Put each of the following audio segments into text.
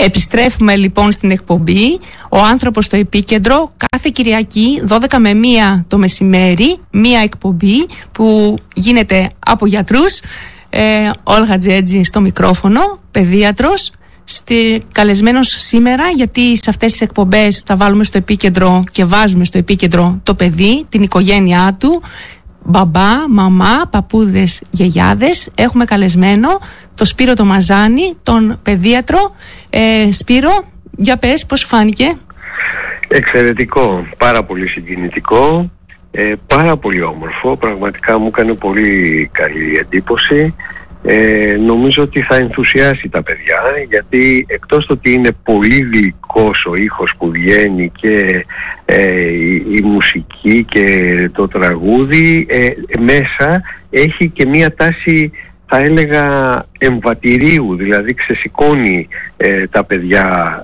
Επιστρέφουμε λοιπόν στην εκπομπή «Ο άνθρωπος στο επίκεντρο», κάθε Κυριακή 12 με 1 το μεσημέρι, μία εκπομπή που γίνεται από γιατρούς. Όλγα Τζέτζη στο μικρόφωνο, παιδίατρος, καλεσμένος σήμερα, γιατί σε αυτές τις εκπομπές θα βάλουμε στο επίκεντρο και βάζουμε στο επίκεντρο το παιδί, την οικογένειά του, μπαμπά, μαμά, παππούδες, γιαγιάδες. Έχουμε καλεσμένο το Σπύρο το Μαζάνη, τον παιδίατρο. Σπύρο, για πες, πώς φάνηκε? Εξαιρετικό, πάρα πολύ συγκινητικό, πάρα πολύ όμορφο, πραγματικά μου έκανε πολύ καλή εντύπωση. Νομίζω ότι θα ενθουσιάσει τα παιδιά, γιατί εκτός ότι είναι πολύ γλυκός ο ήχος που βγαίνει και η μουσική και το τραγούδι, μέσα έχει και μία τάση, θα έλεγα, εμβατηρίου, δηλαδή ξεσηκώνει τα παιδιά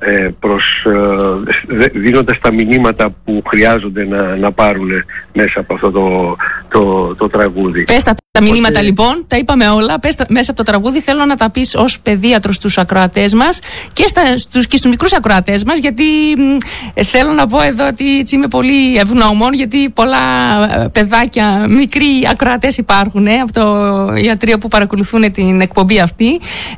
δίνοντας τα μηνύματα που χρειάζονται να πάρουν μέσα από αυτό το τραγούδι. Πες τα μηνύματα λοιπόν, τα είπαμε όλα. Πες μέσα από το τραγούδι, θέλω να τα πεις ως παιδίατρος στους ακροατές μας και στους μικρούς ακροατές μας, γιατί θέλω να πω εδώ ότι έτσι είμαι πολύ ευγνώμων, γιατί πολλά παιδάκια, μικροί ακροατές υπάρχουν από το ιατρείο που παρακολουθούν την εκπομπή αυτή,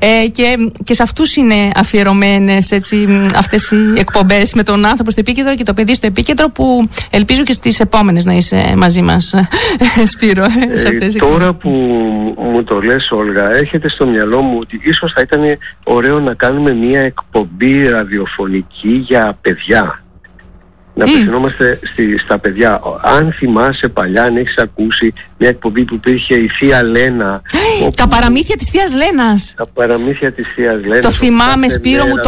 και σε αυτούς είναι αφιερωμένες αυτές οι εκπομπές, με τον άνθρωπο στο επίκεντρο και το παιδί στο επίκεντρο, που ελπίζω και στις επόμενες να είσαι μαζί μας, Σπύρο, σε αυτές Τώρα που μου το λες, Όλγα, έρχεται στο μυαλό μου ότι ίσως θα ήταν ωραίο να κάνουμε μια εκπομπή ραδιοφωνική για παιδιά. Να απευθυνόμαστε στα παιδιά. Αν θυμάσαι παλιά, αν έχεις ακούσει μια εκπομπή που υπήρχε η Θεία Λένα. Τα παραμύθια της Θείας Λένας. Τα παραμύθια της Θείας Λένας. Το θυμάμαι, Σπύρο μου,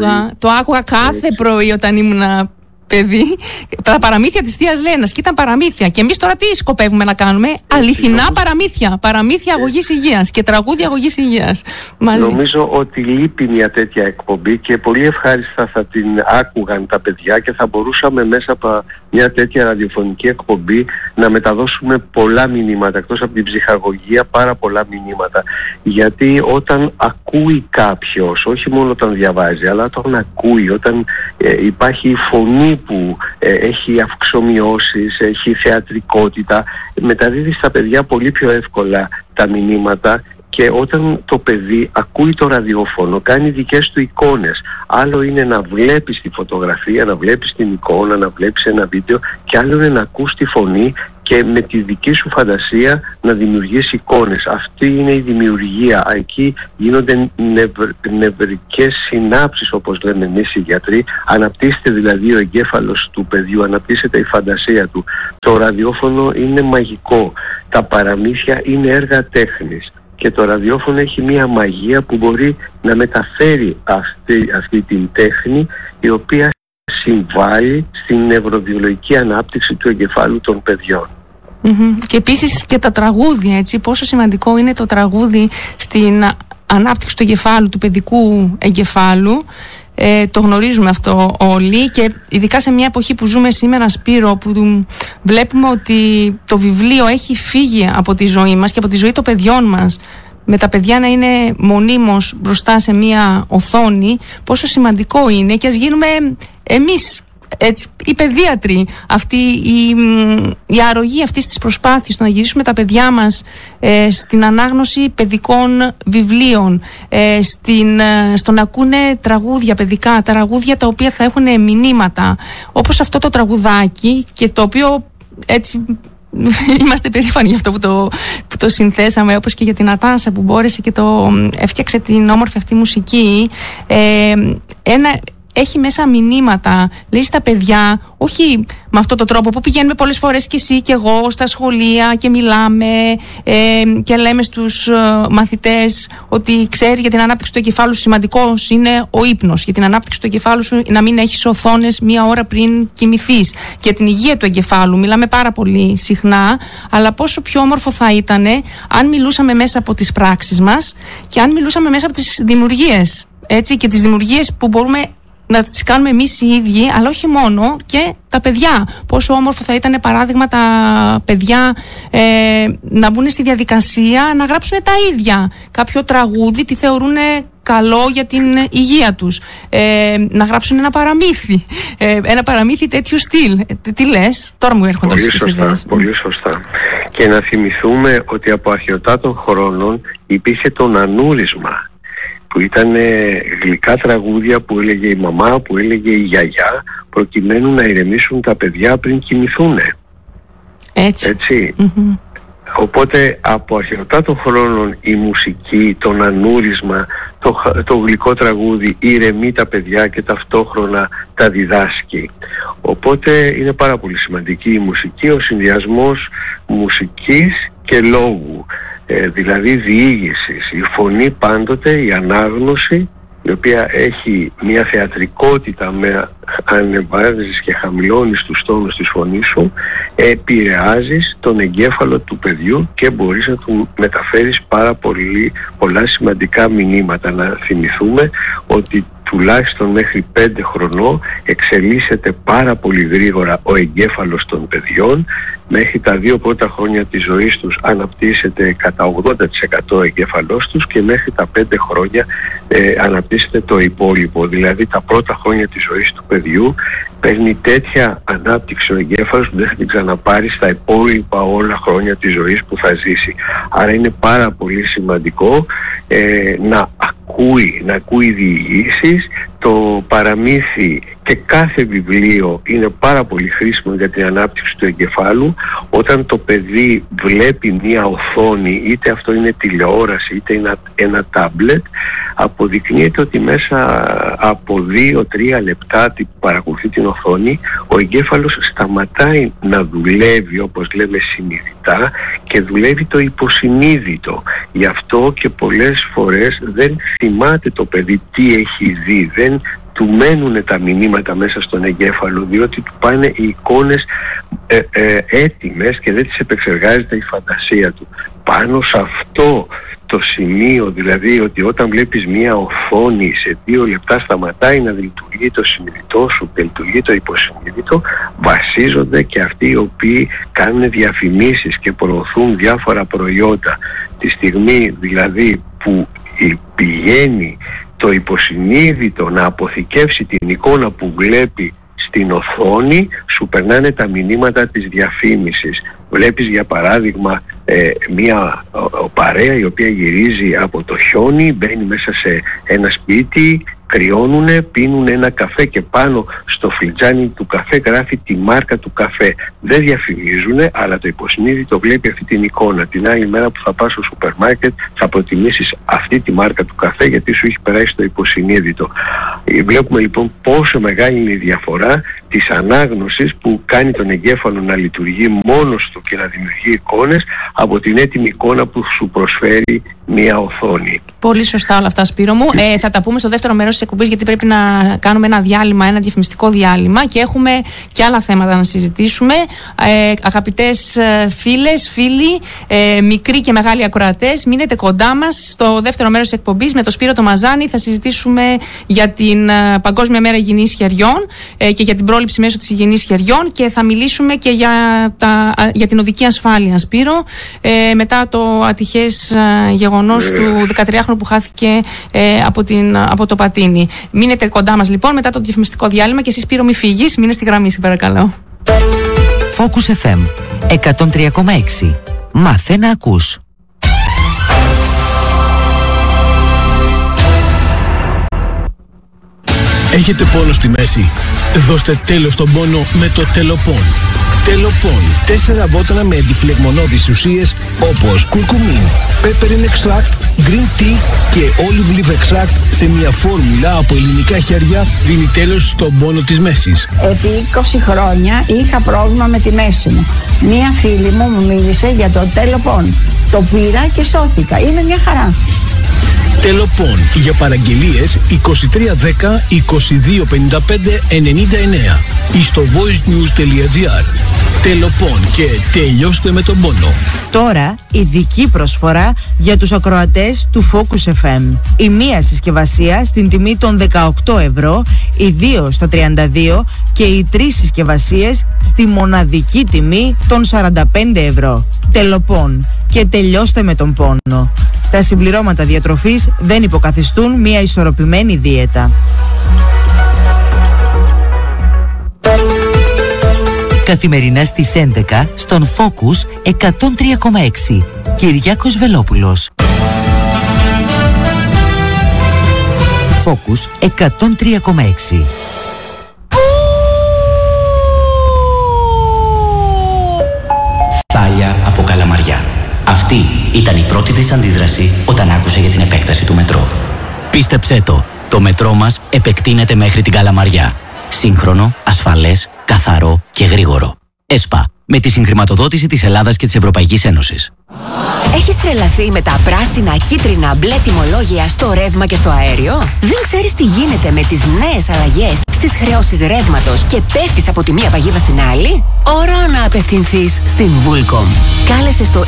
το άκουγα κάθε πρωί όταν ήμουν παιδί. Τα παραμύθια της Θείας Λένας. Και ήταν παραμύθια. Και εμείς τώρα τι σκοπεύουμε να κάνουμε? Αληθινά παραμύθια. Παραμύθια αγωγής υγείας και τραγούδια αγωγής υγείας. Νομίζω ότι λείπει μια τέτοια εκπομπή και πολύ ευχάριστα θα την άκουγαν τα παιδιά, και θα μπορούσαμε μέσα από μια τέτοια ραδιοφωνική εκπομπή να μεταδώσουμε πολλά μηνύματα, εκτός από την ψυχαγωγία, πάρα πολλά μηνύματα. Γιατί όταν ακούει κάποιος, όχι μόνο όταν διαβάζει, αλλά όταν ακούει, όταν υπάρχει η φωνή που έχει αυξομοιώσεις, έχει θεατρικότητα, μεταδίδει στα παιδιά πολύ πιο εύκολα τα μηνύματα. Και όταν το παιδί ακούει το ραδιόφωνο, κάνει δικές του εικόνες. Άλλο είναι να βλέπεις τη φωτογραφία, να βλέπεις την εικόνα, να βλέπεις ένα βίντεο, και άλλο είναι να ακούς τη φωνή και με τη δική σου φαντασία να δημιουργείς εικόνες. Αυτή είναι η δημιουργία. Εκεί γίνονται νευρικές συνάψεις, όπως λέμε εμείς οι γιατροί. Αναπτύσσεται δηλαδή ο εγκέφαλος του παιδιού, αναπτύσσεται η φαντασία του. Το ραδιόφωνο είναι μαγικό. Τα παραμύθια είναι έργα τέχνης. Και το ραδιόφωνο έχει μία μαγεία που μπορεί να μεταφέρει αυτή την τέχνη, η οποία συμβάλλει στην νευροβιολογική ανάπτυξη του εγκεφάλου των παιδιών. Και επίσης και τα τραγούδια, έτσι, πόσο σημαντικό είναι το τραγούδι στην ανάπτυξη του εγκεφάλου, του παιδικού εγκεφάλου. Το γνωρίζουμε αυτό όλοι, και ειδικά σε μια εποχή που ζούμε σήμερα, Σπύρο, που βλέπουμε ότι το βιβλίο έχει φύγει από τη ζωή μας και από τη ζωή των παιδιών μας, με τα παιδιά να είναι μονίμως μπροστά σε μια οθόνη, πόσο σημαντικό είναι, και ας γίνουμε εμείς, έτσι, οι παιδίατροι, αυτή η αρρωγή αυτής της προσπάθειας, να γυρίσουμε τα παιδιά μας στην ανάγνωση παιδικών βιβλίων, στο να ακούνε τραγούδια παιδικά, τα τραγούδια τα οποία θα έχουν μηνύματα, όπως αυτό το τραγουδάκι, και το οποίο έτσι είμαστε περήφανοι για αυτό που το συνθέσαμε, όπως και για την Ατάσα που μπόρεσε και το έφτιαξε την όμορφη αυτή μουσική. Έχει μέσα μηνύματα, λέει στα παιδιά, όχι με αυτόν τον τρόπο που πηγαίνουμε πολλές φορές και εσύ και εγώ στα σχολεία και μιλάμε και λέμε στους μαθητές ότι ξέρει, για την ανάπτυξη του εγκεφάλου σου σημαντικός είναι ο ύπνος, για την ανάπτυξη του εγκεφάλου σου να μην έχεις οθόνες μία ώρα πριν κοιμηθείς, για την υγεία του εγκεφάλου μιλάμε πάρα πολύ συχνά, αλλά πόσο πιο όμορφο θα ήταν αν μιλούσαμε μέσα από τις πράξεις μας και αν μιλούσαμε μέσα από τις δημιουργίες, έτσι, και τις δημιουργίες που μπορούμε να τις κάνουμε εμείς οι ίδιοι, αλλά όχι μόνο, και τα παιδιά. Πόσο όμορφο θα ήταν, παράδειγμα, τα παιδιά να μπουν στη διαδικασία να γράψουν τα ίδια κάποιο τραγούδι, τι θεωρούν καλό για την υγεία τους. Να γράψουν ένα παραμύθι. Ένα παραμύθι τέτοιου στυλ. Τι λες? Τώρα μου έρχονται όλες τις ιδέες. Πολύ σωστά. Και να θυμηθούμε ότι από αρχαιοτάτων χρόνων υπήρχε το νανούρισμα, που ήταν γλυκά τραγούδια που έλεγε η μαμά, που έλεγε η γιαγιά, προκειμένου να ηρεμήσουν τα παιδιά πριν κοιμηθούν. Έτσι. Mm-hmm. Οπότε από αρχαιοτάτων χρόνων η μουσική, το νανούρισμα, το γλυκό τραγούδι ηρεμεί τα παιδιά και ταυτόχρονα τα διδάσκει. Οπότε είναι πάρα πολύ σημαντική η μουσική, ο συνδυασμός μουσικής και λόγου, δηλαδή διήγησης. Η φωνή πάντοτε, η ανάγνωση, η οποία έχει μια θεατρικότητα με ανεβάζεις και χαμηλώνεις τους τόνους της φωνής σου, επηρεάζεις τον εγκέφαλο του παιδιού και μπορείς να του μεταφέρεις πάρα πολλά σημαντικά μηνύματα. Να θυμηθούμε ότι τουλάχιστον μέχρι 5 χρονών εξελίσσεται πάρα πολύ γρήγορα ο εγκέφαλος των παιδιών. Μέχρι τα 2 πρώτα χρόνια της ζωής τους αναπτύσσεται κατά 80% ο εγκέφαλός τους και μέχρι τα 5 χρόνια αναπτύσσεται το υπόλοιπο. Δηλαδή τα πρώτα χρόνια της ζωής του παιδιού παίρνει τέτοια ανάπτυξη ο εγκέφαλος που δεν θα την ξαναπάρει στα υπόλοιπα όλα χρόνια της ζωής που θα ζήσει. Άρα είναι πάρα πολύ σημαντικό να ακούει διηγήσεις. Το παραμύθι και κάθε βιβλίο είναι πάρα πολύ χρήσιμο για την ανάπτυξη του εγκεφάλου. Όταν το παιδί βλέπει μία οθόνη, είτε αυτό είναι τηλεόραση είτε είναι ένα τάμπλετ, αποδεικνύεται ότι μέσα από 2-3 λεπτά που παρακολουθεί την οθόνη, ο εγκέφαλος σταματάει να δουλεύει, όπως λέμε, συνειδητά, και δουλεύει το υποσυνείδητο. Γι' αυτό και πολλές φορές δεν θυμάται το παιδί τι έχει δει, δεν του μένουν τα μηνύματα μέσα στον εγκέφαλο, διότι του πάνε οι εικόνες έτοιμες και δεν τις επεξεργάζεται η φαντασία του. Πάνω σε αυτό το σημείο, δηλαδή ότι όταν βλέπεις μία οθόνη σε 2 λεπτά σταματάει να λειτουργεί το συνειδητό σου και λειτουργεί το υποσυνείδητο, βασίζονται και αυτοί οι οποίοι κάνουν διαφημίσεις και προωθούν διάφορα προϊόντα. Τη στιγμή δηλαδή που πηγαίνει το υποσυνείδητο να αποθηκεύσει την εικόνα που βλέπει στην οθόνη, σου περνάνε τα μηνύματα της διαφήμισης. Βλέπεις για παράδειγμα μια παρέα η οποία γυρίζει από το χιόνι, μπαίνει μέσα σε ένα σπίτι, κρυώνουνε, πίνουνε ένα καφέ και πάνω στο φλιτζάνι του καφέ γράφει τη μάρκα του καφέ. Δεν διαφημίζουνε, αλλά το υποσυνείδητο βλέπει αυτή την εικόνα. Την άλλη μέρα που θα πας στο σούπερ μάρκετ θα προτιμήσεις αυτή τη μάρκα του καφέ, γιατί σου έχει περάσει το υποσυνείδητο. Βλέπουμε λοιπόν πόσο μεγάλη είναι η διαφορά της ανάγνωσης που κάνει τον εγκέφαλο να λειτουργεί μόνος του και να δημιουργεί εικόνες, από την έτοιμη εικόνα που σου προσφέρει μια οθόνη. Πολύ σωστά όλα αυτά, Σπύρο μου. Θα τα πούμε στο δεύτερο μέρος της εκπομπής, γιατί πρέπει να κάνουμε ένα διάλειμμα, ένα διαφημιστικό διάλειμμα, και έχουμε και άλλα θέματα να συζητήσουμε. Αγαπητές φίλες, φίλοι, μικροί και μεγάλοι ακροατές, μείνετε κοντά μας στο δεύτερο μέρος της εκπομπής με τον Σπύρο το Μαζάνη. Θα συζητήσουμε για την Παγκόσμια Μέρα Υγιεινής Χεριών και για την πρόληψη μέσω της υγιεινής χεριών, και θα μιλήσουμε και για την οδική ασφάλεια, Σπύρο, μετά το ατυχές γεγονός του 13χρονου που χάθηκε από το πατίνι. Μείνετε κοντά μας λοιπόν μετά το διαφημιστικό διάλειμμα, και εσύ, Σπύρο, μη φύγεις, μείνε στη γραμμή, σε παρακαλώ. Focus FM 103,6. Μάθε να ακούς. Έχετε πόνο στη μέση? Δώστε τέλος στον πόνο με το Τελοπών. Τελοπών. 4 βότανα με αντιφλεγμονώδεις ουσίες όπως κουρκουμίν, peppermint extract, green tea και olive leaf extract σε μια φόρμουλα από ελληνικά χέρια δίνει τέλος στον πόνο της μέσης. Επί 20 χρόνια είχα πρόβλημα με τη μέση μου. Μία φίλη μου μίλησε για το Τελοπών. Το πήρα και σώθηκα. Είναι μια χαρά. Τελοπών. Για παραγγελίες 2310 2255 99 ή στο voicenews.gr. Τελοπών, και τελειώστε με τον πόνο. Τώρα ειδική προσφορά για τους ακροατές του Focus FM. Η μία συσκευασία στην τιμή των 18 ευρώ, οι 2 στα 32 και οι 3 συσκευασίες στη μοναδική τιμή των 45 ευρώ. Τελοπών και τελειώστε με τον πόνο. Τα συμπληρώματα διατροφής δεν υποκαθιστούν μια ισορροπημένη δίαιτα. Καθημερινά στις 11 στον Focus 103,6. Κυριάκος Βελόπουλος. Focus 103,6. Θάλια από Καλαμαριά. Αυτή ήταν η πρώτη της αντίδραση όταν άκουσε για την επέκταση του μετρό. Πίστεψέ το μετρό μας επεκτείνεται μέχρι την Καλαμαριά. Σύγχρονο, ασφαλές, καθαρό και γρήγορο. ΕΣΠΑ, με τη συγχρηματοδότηση της Ελλάδας και της Ευρωπαϊκής Ένωσης. Έχεις τρελαθεί με τα πράσινα, κίτρινα, μπλε τιμολόγια στο ρεύμα και στο αέριο? Δεν ξέρεις τι γίνεται με τις νέες αλλαγές στις χρεώσεις ρεύματος και πέφτεις από τη μία παγίδα στην άλλη? Ώρα να απευθυνθείς στην Vulcom. Κάλεσε στο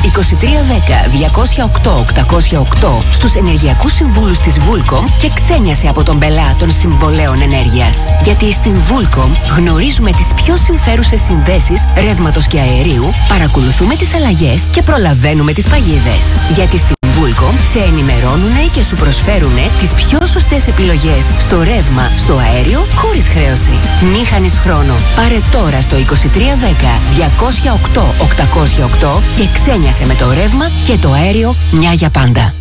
2310-208-808 στους ενεργειακούς συμβούλους της Vulcom και ξένιασε από τον πελά των συμβολέων ενέργειας. Γιατί στην Vulcom γνωρίζουμε τις πιο συμφέρουσες συνδέσεις ρεύματος και αερίου, παρακολουθούμε τις αλλαγές και προλαβαίνουμε τις παγίδες. Γιατί στην Vulcom σε ενημερώνουνε και σου προσφέρουνε τις πιο σωστές επιλογές στο ρεύμα, στο αέριο, χωρίς χρέωση. Μη χάνεις χρόνο. Πάρε τώρα στο 2310-208-808 και ξένιασε με το ρεύμα και το αέριο μια για πάντα.